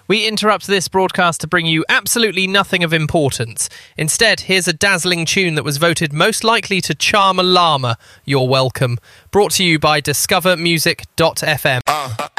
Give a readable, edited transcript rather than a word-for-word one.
We interrupt this broadcast to bring you absolutely nothing of importance. Instead, here's a dazzling tune that was voted most likely to charm a llama. You're welcome. Brought to you by discovermusic.fm.